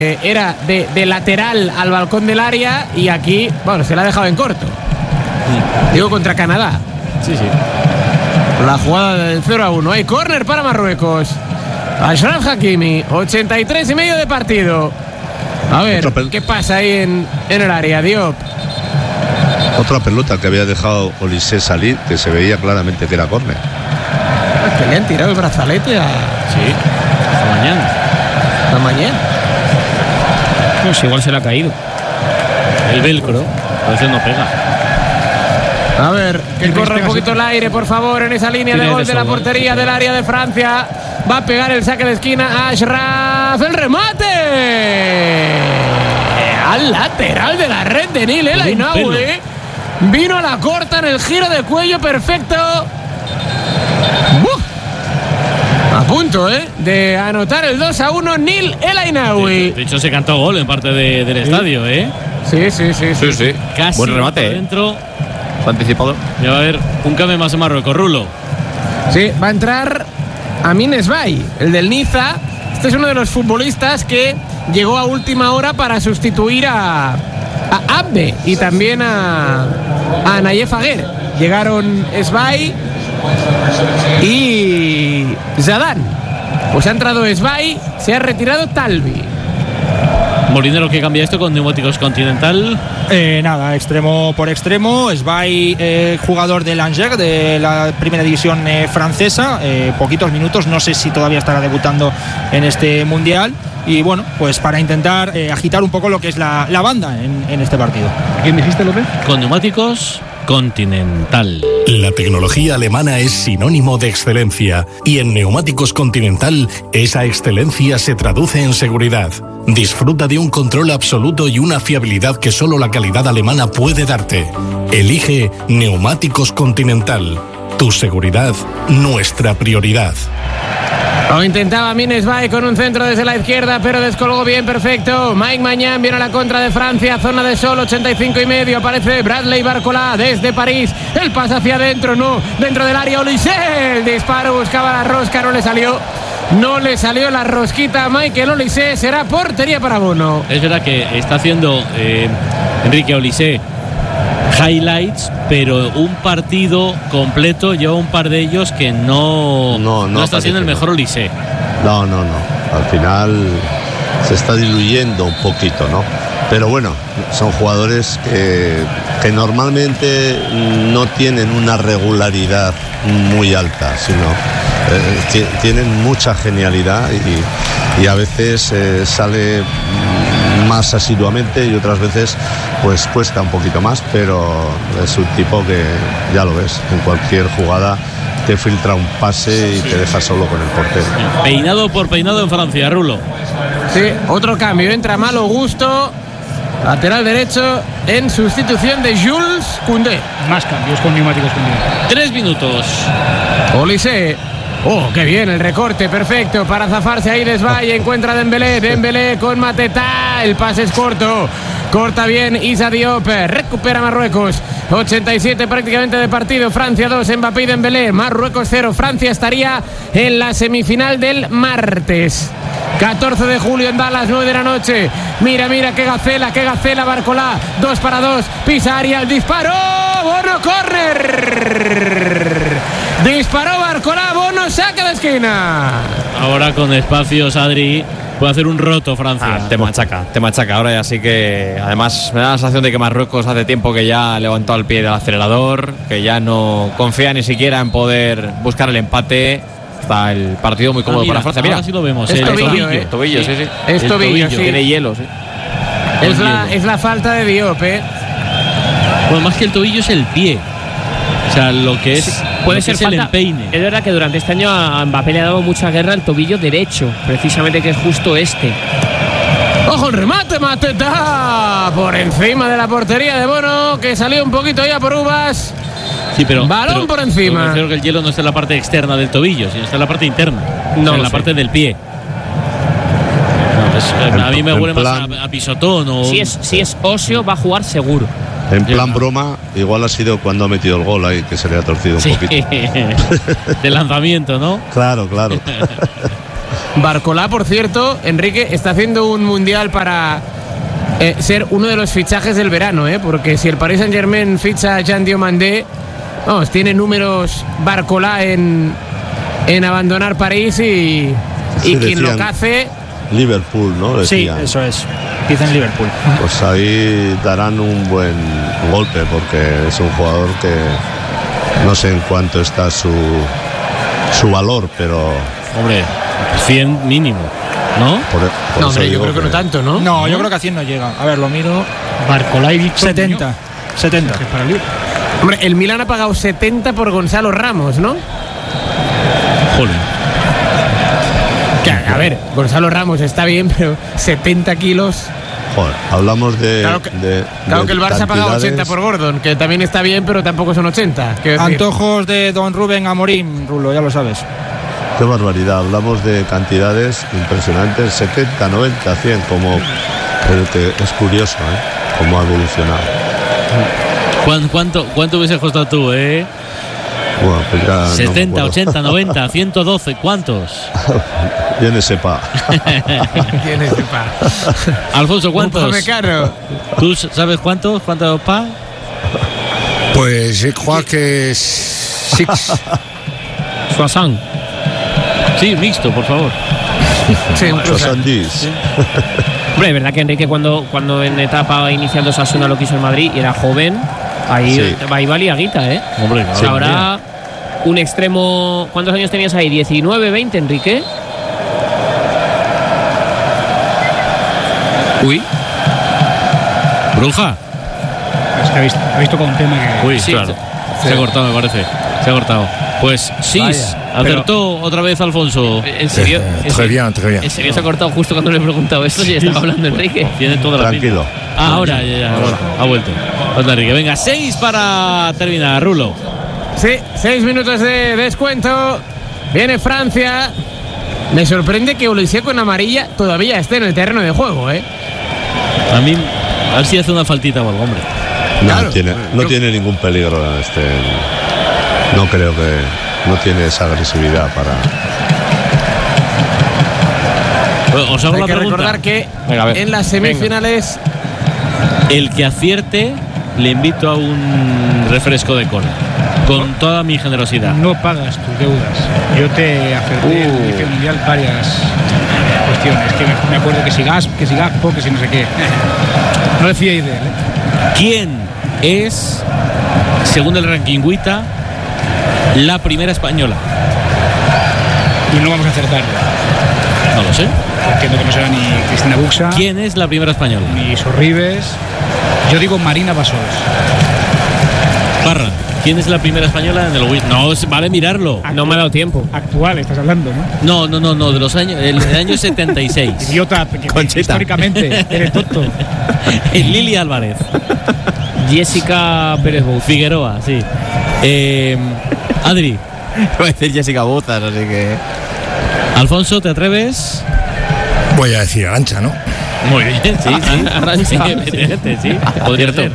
era de lateral al balcón del área y aquí, bueno, se la ha dejado en corto. Digo, contra Canadá. Sí. La jugada del 0-1. Hay córner para Marruecos. Achraf Hakimi, 83,5 de partido. A ver, ¿qué pasa ahí en el área, Diop? Otra pelota que había dejado Olise salir, que se veía claramente que era córner. Que le han tirado el brazalete a... Sí, hasta mañana. Pues igual se le ha caído el velcro, a veces no pega. A ver, que corra un poquito el aire, por favor, en esa línea de gol de la portería del área de Francia. Va a pegar el saque de esquina Achraf. ¡El remate! Al lateral de la red de Nil El Ainaoui. Vino a la corta en el giro de cuello perfecto. A punto, de anotar el 2-1 Nil El Ainaoui. De hecho, se cantó gol en parte del estadio, Sí. Casi buen remate. Dentro. Anticipado. Ya va a haber un cambio más en Marruecos, Rulo. Sí, va a entrar Amin Esbay, el del Niza. Este es uno de los futbolistas que llegó a última hora para sustituir a Abde y también a Nayef Aguer. Llegaron Esbay y Zadán. Pues ha entrado Esbay, se ha retirado Talbi. Molinero, que cambia esto con Neumáticos Continental. Nada, extremo por extremo. Esbay, jugador del Angers, de la primera división francesa. Poquitos minutos, no sé si todavía estará debutando en este mundial. Y bueno, pues para intentar agitar un poco lo que es la banda en este partido. ¿Quién dijiste, López? Con Neumáticos Continental. La tecnología alemana es sinónimo de excelencia y en Neumáticos Continental esa excelencia se traduce en seguridad. Disfruta de un control absoluto y una fiabilidad que solo la calidad alemana puede darte. Elige Neumáticos Continental. Tu seguridad, nuestra prioridad. Lo intentaba Amin Esbay con un centro desde la izquierda, pero descolgó bien, perfecto. Mike Maignan viene a la contra de Francia, zona de sol, 85,5. Aparece Bradley Barcola desde París. El pase hacia adentro, no, dentro del área. Olise, el disparo, buscaba la rosca, no le salió. No le salió la rosquita a Michael Olise. Será portería para Bono. Es verdad que está haciendo Enrique Olise highlights, pero un partido completo lleva un par de ellos que no está siendo el mejor Olise. No. Al final se está diluyendo un poquito, ¿no? Pero bueno, son jugadores que normalmente no tienen una regularidad muy alta, sino tienen mucha genialidad y a veces sale más asiduamente y otras veces pues cuesta un poquito más, pero es un tipo que ya lo ves, en cualquier jugada te filtra un pase y te deja solo con el portero. Peinado por peinado en Francia, Rulo. Sí, otro cambio, entra Malo Gusto, lateral derecho, en sustitución de Jules Koundé. Más cambios con Neumáticos Continental. 3 minutos. Olise. Oh, qué bien, el recorte, perfecto, para zafarse ahí Esbay, encuentra Dembélé con Mateta, el pase es corto, corta bien Issa Diop, recupera Marruecos, 87 prácticamente de partido, Francia 2, Mbappé y Dembélé, Marruecos 0, Francia estaría en la semifinal del martes. 14 de julio en Dallas, 9 de la noche. Mira, qué gacela, Barcola, 2 para 2, pisa área, el disparo, Bono, córner. Disparó Barcola, Bono, saque de esquina. Ahora con espacios, Adri, puede hacer un roto Francia. Te machaca. Ahora ya sí que, además, me da la sensación de que Marruecos hace tiempo que ya ha levantado el pie del acelerador, que ya no confía ni siquiera en poder buscar el empate. Está el partido muy cómodo para Francia. Mira, ahora sí lo vemos. Es tobillo, tobillo, sí. Es tobillo, sí. Tiene hielo, sí. Es la falta de Diop, Bueno, más que el tobillo es el pie. O sea, lo que es, puede ser el falta. empeine. Es verdad que durante este año a Mbappé le ha dado mucha guerra el tobillo derecho, precisamente, que es justo este. ¡Ojo el remate, Mateta! Por encima de la portería de Bono, que salió un poquito ya por uvas. Sí, pero balón por encima. Creo que el hielo no está en la parte externa del tobillo, sino está en la parte interna. No, en la parte del pie. No, a mí me huele más a pisotón. O... Si es óseo, va a jugar seguro. En plan broma, igual ha sido cuando ha metido el gol ahí, que se le ha torcido un poquito. De lanzamiento, ¿no? Claro. Barcolá, por cierto, Enrique, está haciendo un mundial para ser uno de los fichajes del verano, porque si el Paris Saint-Germain ficha a Jean Diomandé, vamos, tiene números Barcolá en abandonar París y quien lo cace... Liverpool, ¿no? Decían. Sí, eso es. Dicen Liverpool. Pues ahí darán un buen golpe porque es un jugador que no sé en cuánto está su valor, pero... Hombre, 100 mínimo, ¿no? No, hombre, yo creo que no tanto, ¿no? No, yo creo que a 100 no llega. A ver, lo miro. Barcolá y Víctor 70. 70. Hombre, el Milan ha pagado 70 por Gonzalo Ramos, ¿no? Joder. A ver, Gonzalo Ramos está bien, pero 70 kilos... Joder, hablamos de... Claro que el Barça ha pagado 80 por Gordon, que también está bien, pero tampoco son 80. Antojos de don Rubén Amorim, Rulo, ya lo sabes. Qué barbaridad, hablamos de cantidades impresionantes, 70, 90, 100, como... Pero que es curioso, cómo ha evolucionado. ¿Cuánto hubiese costado tú, Bueno, pues ya 70, no 80, 90, 112, ¿cuántos? Yo no sé pa. Alfonso, ¿cuántos? Caro. ¿Tú sabes cuántos? ¿Cuántos pa? Pues je crois que 6. Soissant. Sí, mixto, por favor. Sí, sí. Hombre, es verdad que Enrique cuando en etapa inicial de Osasuna lo quiso el Madrid y era joven, ahí valía guita, Hombre, claro. Ahora un extremo... ¿Cuántos años tenías ahí? ¿19, 20, Enrique? Uy. Bruja. Es que ha visto con un tema que... Uy, sí, claro. Se ha cortado, me parece. Se ha cortado. Pues sí, acertó otra vez Alfonso. ¿En serio? Très bien. ¿En serio se ha cortado justo cuando le he preguntado esto? Si estaba hablando Enrique. Tiene toda la Tranquilo. Ahora ya. Ha vuelto. Enrique, venga, 6 para terminar, Rulo. Sí, 6 minutos de descuento. Viene Francia. Me sorprende que Olise con amarilla todavía esté en el terreno de juego, A mí, a ver si hace una faltita o algo, hombre. No tiene ningún peligro no creo que no tiene esa agresividad para... Os hago Hay la que pregunta. recordar que en las semifinales... El que acierte, le invito a un refresco de cola. Con toda mi generosidad. No pagas tus deudas. Yo te acerté en el inicio mundial varias cuestiones. Que me acuerdo que si Gakpo, que si no sé qué. No le fiéis de él. ¿Quién es, según el ranking WITA, la primera española? Y no vamos a acertar. No lo sé. Entiendo que no será ni Cristina Buxa. ¿Quién es la primera española? Ni Sorribes. Yo digo Marina Bassols. Parra. ¿Quién es la primera española en el WITA? No, vale mirarlo. No me ha dado tiempo. Actual, estás hablando, ¿no? No, de los años, del año 76. Idiota, históricamente, eres tonto. Lili Álvarez. Jessica Pérez Bouz. Figueroa, sí. Adri. Voy a decir Jessica Bouzas, así que... Alfonso, ¿te atreves? Voy a decir Arantxa, ¿no? Muy bien, sí. Sí, podría ser.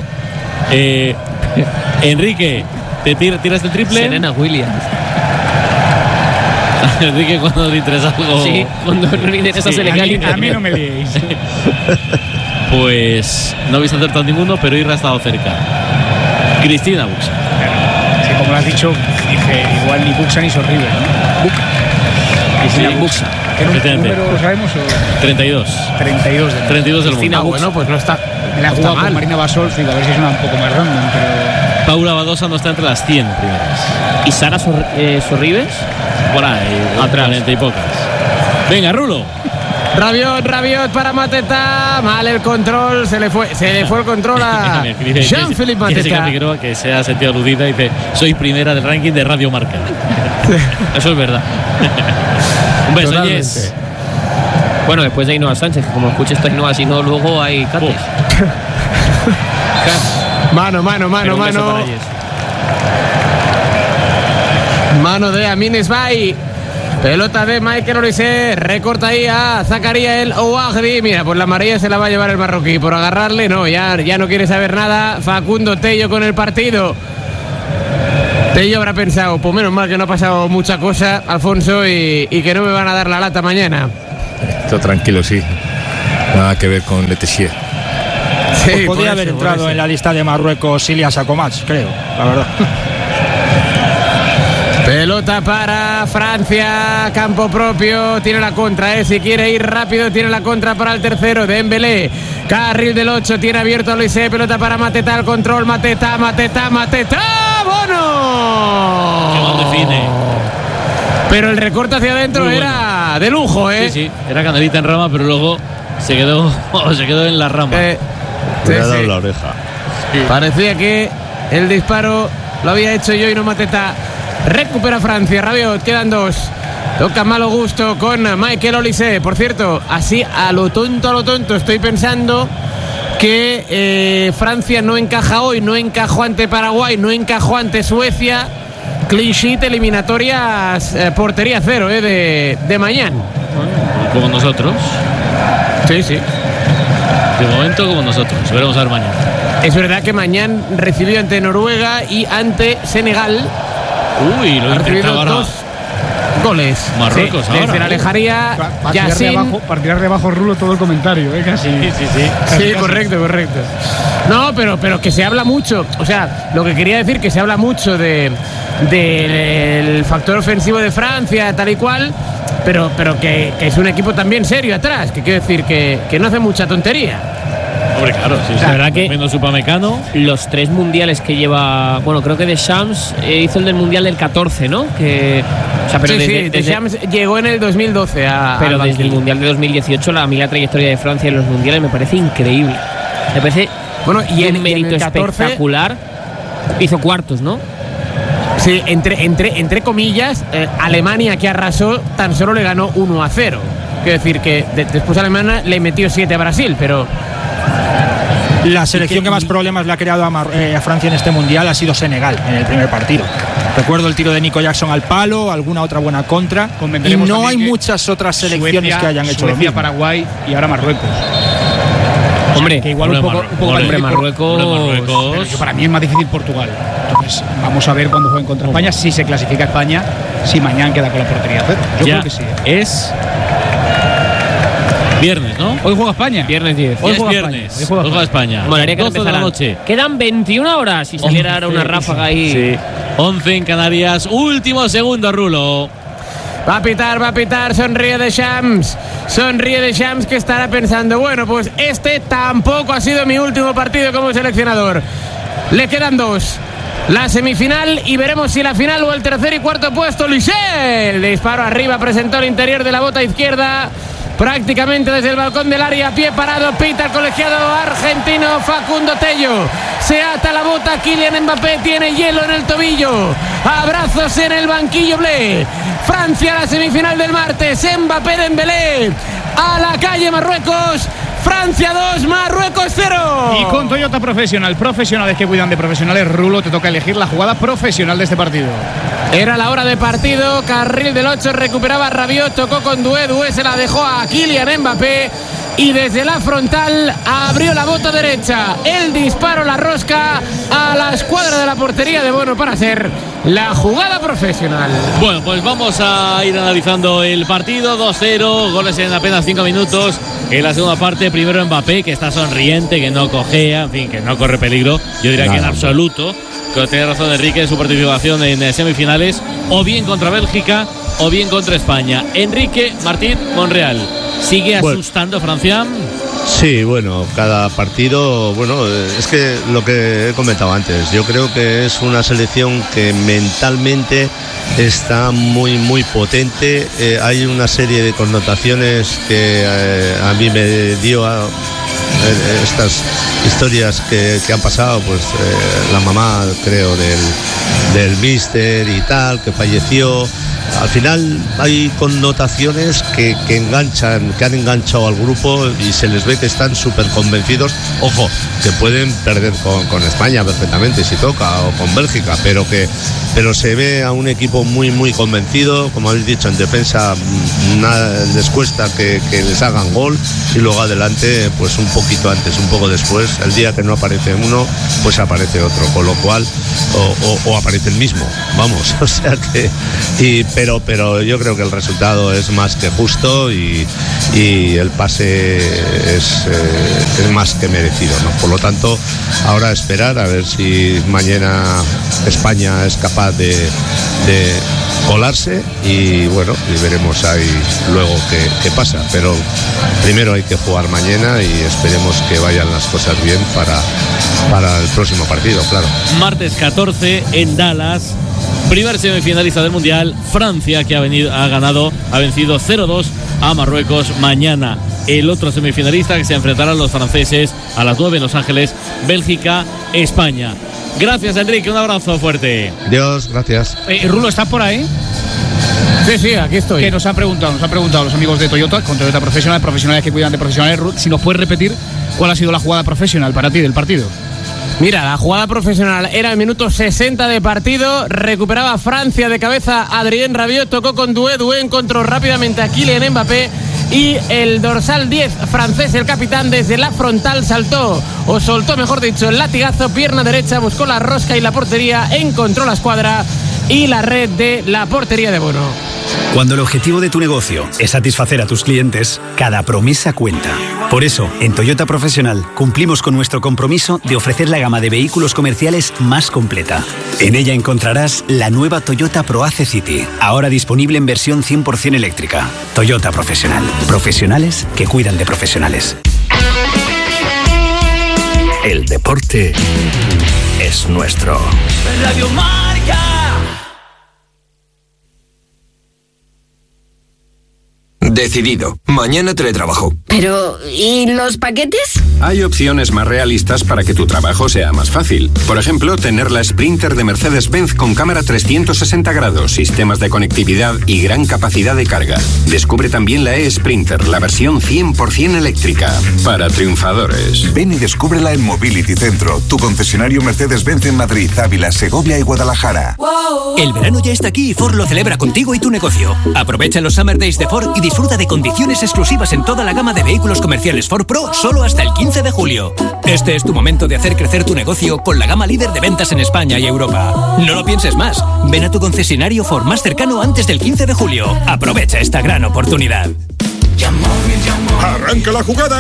Enrique, ¿tiras el triple? Serena Williams. Enrique, cuando le interesa algo... Sí, cuando le interesa se le cae. A mí no me liéis. Pues no habéis acertado ninguno, pero Irra ha estado cerca. Cristina Buxa. Sí, como lo has dicho, dije igual ni Buxa ni Sorribes, ¿no? Cristina Buxa. ¿Qué número sabemos? 32. 32 del 32 del Cristina, mundo. bueno, pues no está... Me la ha jugado con Marina Bassols, digo, a ver si es una un poco más random, pero... Paula Badosa no está entre las 100 primeras. ¿Y Sara Sorribes? Por ahí, atrás. 40 y pocas. Venga, Rulo. Rabiot para Mateta. Mal el control, se le fue el control a Jean-Philippe Mateta. Jessica Figueroa, que se ha sentido aludida y dice: soy primera del ranking de Radio Marca. Eso es verdad. Un beso, Jess. Bueno, después de Ainhoa Sánchez, que como escuches esta Ainhoa, si no, luego hay Cates. Mano. Mano de Amines Bay. Pelota de Michael Olise. Recorta ahí a Zakaria El Ouagri. Mira, pues la amarilla se la va a llevar el marroquí. Por agarrarle, no, ya no quiere saber nada. Facundo Tello con el partido. Tello habrá pensado, pues menos mal que no ha pasado mucha cosa, Alfonso, y que no me van a dar la lata mañana. Todo tranquilo, sí. Nada que ver con Letessier. Sí, pues podría haber entrado en la lista de Marruecos Ilias Akomach, creo, la verdad. Pelota para Francia, campo propio, tiene la contra, si quiere ir rápido, tiene la contra para el tercero, Dembélé, carril del 8, tiene abierto a Olise, pelota para Mateta, el control, Mateta, ¡Bono! ¡Qué mal define! Pero el recorte hacia adentro era de lujo, Sí, sí, era canelita en rama, pero luego se quedó en la rama. Le ha dado la oreja. Sí. Parecía que el disparo lo había hecho yo y no Mateta. Recupera Francia, Rabiot, quedan 2. Toca malo gusto con Michael Olise. Por cierto, así a lo tonto, estoy pensando que Francia no encaja hoy, no encajó ante Paraguay, no encajó ante Suecia. Clean sheet, eliminatorias, portería cero de mañana. Como nosotros. Sí. De momento como nosotros. Veremos a ver mañana. Es verdad que mañana recibió ante Noruega y ante Senegal. Uy, lo intentaba ahora. 2 goles. Marruecos sí, ahora. Se la alejaría para tirar de abajo Rulo todo el comentario, casi. Sí, correcto. No, pero que se habla mucho. O sea, lo que quería decir que se habla mucho del factor ofensivo de Francia, tal y cual, pero que es un equipo también serio atrás. Que quiero decir que no hace mucha tontería. Hombre, claro, sí. La verdad que menos Upamecano. Los 3 mundiales que lleva, bueno, creo que Deschamps hizo el del mundial del 14, ¿no? Deschamps llegó en el 2012 pero desde el mundial de 2018 a mí la trayectoria de Francia en los mundiales me parece increíble. Me parece un mérito espectacular. Hizo cuartos, ¿no? Sí, entre comillas, Alemania, que arrasó, tan solo le ganó 1-0. Quiero decir que después Alemania le metió 7 a Brasil, pero la selección que más problemas le ha creado a Francia en este mundial ha sido Senegal en el primer partido. Recuerdo el tiro de Nico Jackson al palo, alguna otra buena contra, y no hay muchas otras selecciones Suecia, que hayan hecho lo mismo. Paraguay y ahora Marruecos. Hombre, que igual un poco Marruecos. Pero que para mí es más difícil Portugal. Entonces, vamos a ver cuando jueguen contra España, si se clasifica España, si mañana queda con la portería. Yo creo que sí. Es viernes, ¿no? Hoy juega España. Viernes 10. Hoy es viernes. Hoy juega España. Molaría que 12 de la noche. Quedan 21 horas si saliera ahora una ráfaga ahí. Sí. 11 en Canarias. Último segundo, Rulo. Va a pitar, sonríe Deschamps, que estará pensando, bueno, pues este tampoco ha sido mi último partido como seleccionador. Le quedan 2. La semifinal y veremos si la final o el tercer y cuarto puesto. Olise, el disparo arriba, presentó el interior de la bota izquierda, prácticamente desde el balcón del área, pie parado, pita el colegiado argentino Facundo Tello. Se ata la bota, Kylian Mbappé tiene hielo en el tobillo. Abrazos en el banquillo blé. Francia a la semifinal del martes. Mbappé, Dembélé. A la calle Marruecos. Francia 2, Marruecos 0. Y con Toyota Profesional, profesionales que cuidan de profesionales, Rulo, te toca elegir la jugada profesional de este partido. Era la hora de partido, carril del 8, recuperaba Rabiot, tocó con Doué se la dejó a Kylian Mbappé y desde la frontal abrió la bota derecha. El disparo, la rosca a la escuadra de la portería de Bono para hacer la jugada profesional. Bueno, pues vamos a ir analizando el partido. 2-0, goles en apenas 5 minutos. En la segunda parte, primero Mbappé, que está sonriente, que no cojea, en fin, que no corre peligro. Yo diría que en absoluto. Pero tiene razón Enrique en su participación en semifinales, o bien contra Bélgica, o bien contra España. Enrique Martín Monreal, ¿sigue asustando Francia? Sí, bueno, cada partido, bueno, es que lo que he comentado antes, yo creo que es una selección que mentalmente está muy, muy potente. Hay una serie de connotaciones que a mí me dio estas historias que han pasado, pues la mamá, creo, del míster y tal, que falleció. al final hay connotaciones que enganchan, que han enganchado al grupo y se les ve que están súper convencidos. Ojo, que pueden perder con España perfectamente si toca, o con Bélgica, pero se ve a un equipo muy muy convencido. Como habéis dicho, en defensa nada les cuesta que les hagan gol, y luego adelante, pues un poquito antes, un poco después, el día que no aparece uno, pues aparece otro, con lo cual o aparece el mismo, vamos, o sea que pero yo creo que el resultado es más que justo, y el pase es más que merecido, ¿no? Por lo tanto, ahora esperar a ver si mañana España es capaz de colarse, y bueno, y veremos ahí luego qué pasa, pero primero hay que jugar mañana y esperemos que vayan las cosas bien para el próximo partido, claro. Martes 14 en Dallas, primer semifinalista del Mundial, Francia, que ha vencido 0-2 a Marruecos. Mañana el otro semifinalista, que se enfrentarán los franceses a las 9 en Los Ángeles, Bélgica, España. Gracias, Enrique, un abrazo fuerte. Dios, gracias. Rulo, ¿estás por ahí? Sí, aquí estoy. Que nos han preguntado los amigos de Toyota, con Toyota profesionales que cuidan de profesionales, si nos puedes repetir cuál ha sido la jugada profesional para ti del partido. Mira, la jugada profesional era el minuto 60 de partido, recuperaba Francia de cabeza, Adrien Rabiot tocó con Doué encontró rápidamente a Kylian Mbappé, y el dorsal 10 francés, el capitán, desde la frontal soltó mejor dicho el latigazo, pierna derecha, buscó la rosca y la portería, encontró la escuadra y la red de la portería de Bono. Cuando el objetivo de tu negocio es satisfacer a tus clientes, cada promesa cuenta. Por eso, en Toyota Profesional cumplimos con nuestro compromiso de ofrecer la gama de vehículos comerciales más completa. En ella encontrarás la nueva Toyota ProAce City, ahora disponible en versión 100% eléctrica. Toyota Profesional. Profesionales que cuidan de profesionales. El deporte es nuestro. Radio Marca. Decidido. Mañana teletrabajo. Pero, ¿y los paquetes? Hay opciones más realistas para que tu trabajo sea más fácil. Por ejemplo, tener la Sprinter de Mercedes-Benz con cámara 360 grados, sistemas de conectividad y gran capacidad de carga. Descubre también la E-Sprinter, la versión 100% eléctrica. Para triunfadores. Ven y descúbrela en Mobility Centro, tu concesionario Mercedes-Benz en Madrid, Ávila, Segovia y Guadalajara. El verano ya está aquí y Ford lo celebra contigo y tu negocio. Aprovecha los Summer Days de Ford y disfruta de condiciones exclusivas en toda la gama de vehículos comerciales Ford Pro solo hasta el 15 de julio. Este es tu momento de hacer crecer tu negocio con la gama líder de ventas en España y Europa. No lo pienses más. Ven a tu concesionario Ford más cercano antes del 15 de julio. Aprovecha esta gran oportunidad. Arranca la jugada